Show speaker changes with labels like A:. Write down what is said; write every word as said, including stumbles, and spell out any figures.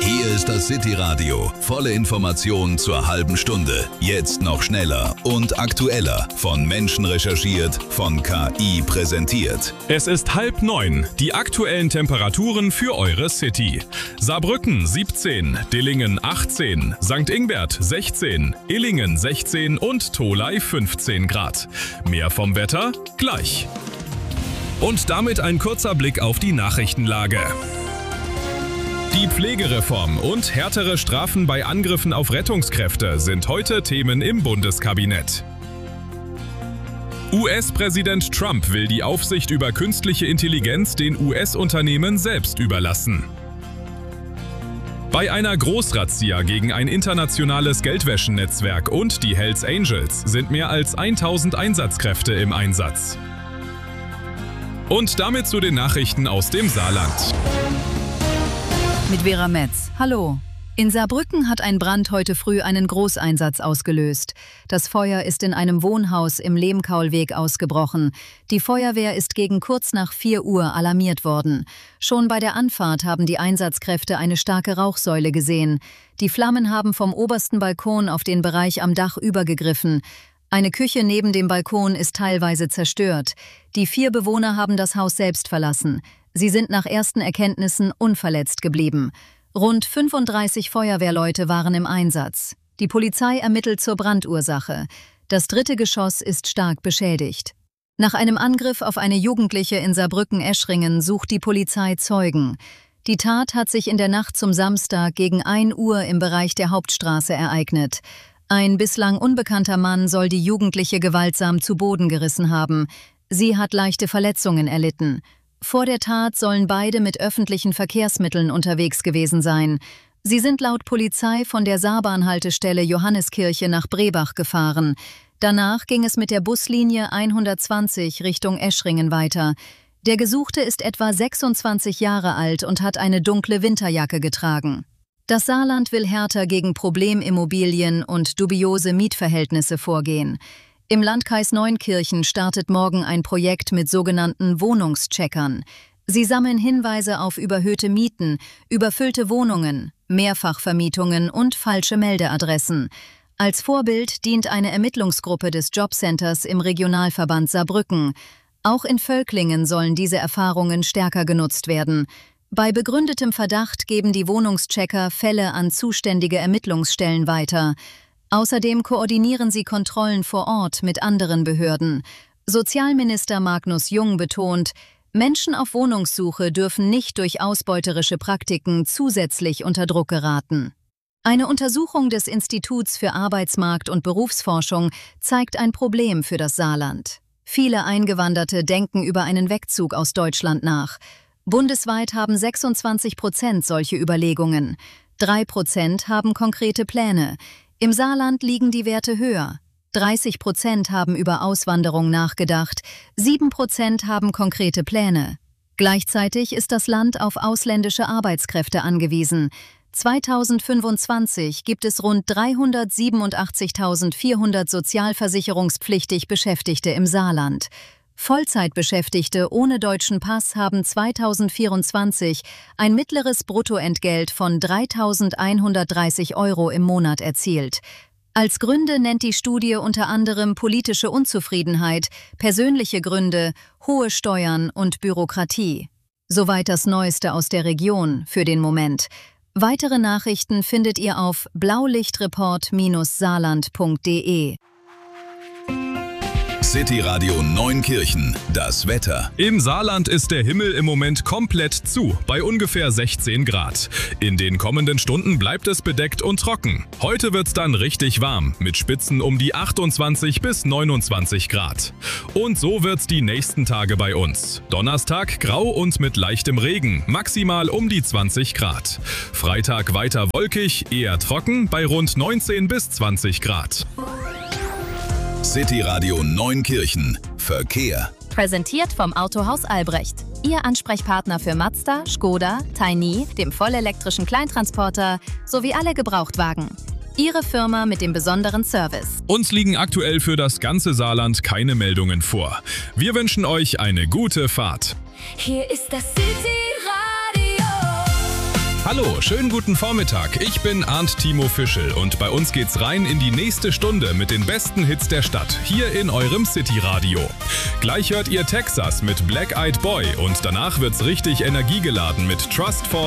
A: Hier ist das City Radio. Volle Informationen zur halben Stunde. Jetzt noch schneller und aktueller. Von Menschen recherchiert, von K I präsentiert.
B: Es ist halb neun. Die aktuellen Temperaturen für eure City. Saarbrücken siebzehn, Dillingen achtzehn, Sankt Ingbert sechzehn, Illingen sechzehn und Tholey fünfzehn Grad. Mehr vom Wetter gleich. Und damit ein kurzer Blick auf die Nachrichtenlage. Die Pflegereform und härtere Strafen bei Angriffen auf Rettungskräfte sind heute Themen im Bundeskabinett. U S-Präsident Trump will die Aufsicht über künstliche Intelligenz den U S-Unternehmen selbst überlassen. Bei einer Großrazzia gegen ein internationales Geldwäschenetzwerk und die Hells Angels sind mehr als tausend Einsatzkräfte im Einsatz. Und damit zu den Nachrichten aus dem Saarland.
C: Mit Vera Metz. Hallo. In Saarbrücken hat ein Brand heute früh einen Großeinsatz ausgelöst. Das Feuer ist in einem Wohnhaus im Lehmkaulweg ausgebrochen. Die Feuerwehr ist gegen kurz nach vier Uhr alarmiert worden. Schon bei der Anfahrt haben die Einsatzkräfte eine starke Rauchsäule gesehen. Die Flammen haben vom obersten Balkon auf den Bereich am Dach übergegriffen. Eine Küche neben dem Balkon ist teilweise zerstört. Die vier Bewohner haben das Haus selbst verlassen. Sie sind nach ersten Erkenntnissen unverletzt geblieben. Rund fünfunddreißig Feuerwehrleute waren im Einsatz. Die Polizei ermittelt zur Brandursache. Das dritte Geschoss ist stark beschädigt. Nach einem Angriff auf eine Jugendliche in Saarbrücken-Eschringen sucht die Polizei Zeugen. Die Tat hat sich in der Nacht zum Samstag gegen ein Uhr im Bereich der Hauptstraße ereignet. Ein bislang unbekannter Mann soll die Jugendliche gewaltsam zu Boden gerissen haben. Sie hat leichte Verletzungen erlitten. Vor der Tat sollen beide mit öffentlichen Verkehrsmitteln unterwegs gewesen sein. Sie sind laut Polizei von der Saarbahnhaltestelle Johanneskirche nach Brebach gefahren. Danach ging es mit der Buslinie hundertzwanzig Richtung Eschringen weiter. Der Gesuchte ist etwa sechsundzwanzig Jahre alt und hat eine dunkle Winterjacke getragen. Das Saarland will härter gegen Problemimmobilien und dubiose Mietverhältnisse vorgehen. Im Landkreis Neunkirchen startet morgen ein Projekt mit sogenannten Wohnungscheckern. Sie sammeln Hinweise auf überhöhte Mieten, überfüllte Wohnungen, Mehrfachvermietungen und falsche Meldeadressen. Als Vorbild dient eine Ermittlungsgruppe des Jobcenters im Regionalverband Saarbrücken. Auch in Völklingen sollen diese Erfahrungen stärker genutzt werden. Bei begründetem Verdacht geben die Wohnungschecker Fälle an zuständige Ermittlungsstellen weiter. Außerdem koordinieren sie Kontrollen vor Ort mit anderen Behörden. Sozialminister Magnus Jung betont, Menschen auf Wohnungssuche dürfen nicht durch ausbeuterische Praktiken zusätzlich unter Druck geraten. Eine Untersuchung des Instituts für Arbeitsmarkt- und Berufsforschung zeigt ein Problem für das Saarland. Viele Eingewanderte denken über einen Wegzug aus Deutschland nach. Bundesweit haben sechsundzwanzig Prozent solche Überlegungen. Drei Prozent haben konkrete Pläne. Im Saarland liegen die Werte höher. dreißig Prozent haben über Auswanderung nachgedacht, sieben Prozent haben konkrete Pläne. Gleichzeitig ist das Land auf ausländische Arbeitskräfte angewiesen. zweitausendfünfundzwanzig gibt es rund dreihundertsiebenundachtzigtausendvierhundert sozialversicherungspflichtig Beschäftigte im Saarland. Vollzeitbeschäftigte ohne deutschen Pass haben zweitausendvierundzwanzig ein mittleres Bruttoentgelt von dreitausendeinhundertdreißig Euro im Monat erzielt. Als Gründe nennt die Studie unter anderem politische Unzufriedenheit, persönliche Gründe, hohe Steuern und Bürokratie. Soweit das Neueste aus der Region für den Moment. Weitere Nachrichten findet ihr auf blaulichtreport Saarland punkt de.
A: City Radio Neunkirchen, das Wetter.
B: Im Saarland ist der Himmel im Moment komplett zu, bei ungefähr sechzehn Grad. In den kommenden Stunden bleibt es bedeckt und trocken. Heute wird's dann richtig warm, mit Spitzen um die achtundzwanzig bis neunundzwanzig Grad. Und so wird's die nächsten Tage bei uns. Donnerstag grau und mit leichtem Regen, maximal um die zwanzig Grad. Freitag weiter wolkig, eher trocken, bei rund neunzehn bis zwanzig Grad.
A: City Radio Neunkirchen. Verkehr.
D: Präsentiert vom Autohaus Albrecht. Ihr Ansprechpartner für Mazda, Skoda, Tiny, dem vollelektrischen Kleintransporter sowie alle Gebrauchtwagen. Ihre Firma mit dem besonderen Service.
B: Uns liegen aktuell für das ganze Saarland keine Meldungen vor. Wir wünschen euch eine gute Fahrt.
E: Hier ist das City Radio.
B: Hallo, schönen guten Vormittag. Ich bin Arndt Timo Fischel und bei uns geht's rein in die nächste Stunde mit den besten Hits der Stadt, hier in eurem City-Radio. Gleich hört ihr Texas mit Black Eyed Boy und danach wird's richtig energiegeladen mit Trust for